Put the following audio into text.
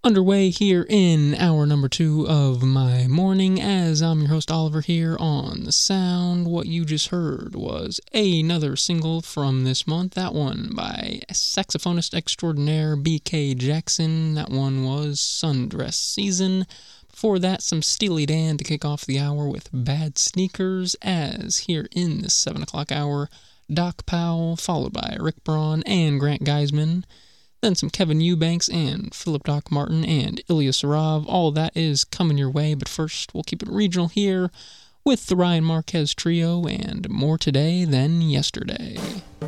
Underway here in hour number 2 of my morning, as I'm your host Oliver here on The Sound. What you just heard was another single from this month, that one by saxophonist extraordinaire B.K. Jackson. That one was Sundress Season. Before that, some Steely Dan to kick off the hour with Bad Sneakers, as here in the 7 o'clock hour, Doc Powell, followed by Rick Braun and Grant Geisman. Then some Kevin Eubanks and Philip Doc Martin and Ilya Sarov. All of that is coming your way, but first we'll keep it regional here with the Ryan Marquez Trio and More Today Than Yesterday.